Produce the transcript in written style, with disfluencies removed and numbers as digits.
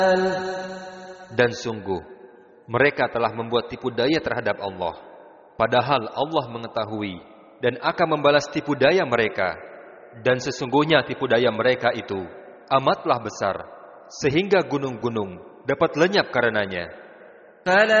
Dan sungguh, mereka telah membuat tipu daya terhadap Allah. Padahal Allah mengetahui dan akan membalas tipu daya mereka. Dan sesungguhnya tipu daya mereka itu amatlah besar, sehingga gunung-gunung dapat lenyap karenanya.